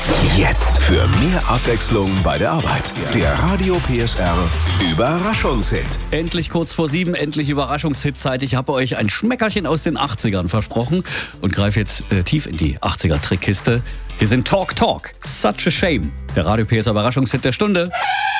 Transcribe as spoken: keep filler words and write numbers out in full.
Jetzt für mehr Abwechslung bei der Arbeit. Der Radio P S R Überraschungshit. Endlich kurz vor sieben, endlich Überraschungshit-Zeit. Ich habe euch ein Schmeckerchen aus den achtzigern versprochen und greife jetzt äh, tief in die achtziger-Trickkiste. Hier sind Talk Talk, Such a Shame. Der Radio P S R Überraschungshit der Stunde.